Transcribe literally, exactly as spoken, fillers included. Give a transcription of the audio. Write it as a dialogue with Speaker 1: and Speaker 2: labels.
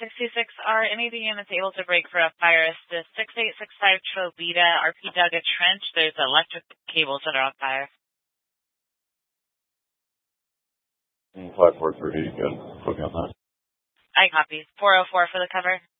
Speaker 1: sixty-six R, any of the units able to break for a fire assist? six eight six five Trobita, R P dug a trench. There's electric cables that are on fire.
Speaker 2: five four three, good. Focus on that.
Speaker 1: I copy. four oh four for the cover.